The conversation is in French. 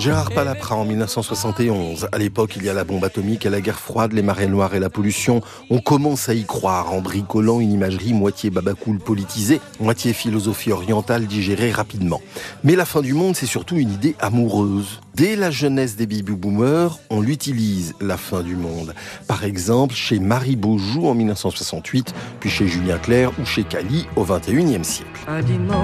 Gérard Palapra en 1971. À l'époque, il y a la bombe atomique et la guerre froide, les marées noires et la pollution. On commence à y croire en bricolant une imagerie moitié babacool politisée, moitié philosophie orientale digérée rapidement. Mais la fin du monde, c'est surtout une idée amoureuse. Dès la jeunesse des baby-boomers, on l'utilise, la fin du monde. Par exemple, chez Marie Beaujoux en 1968, puis chez Julien Clerc ou chez Cali au XXIe siècle. Un dimanche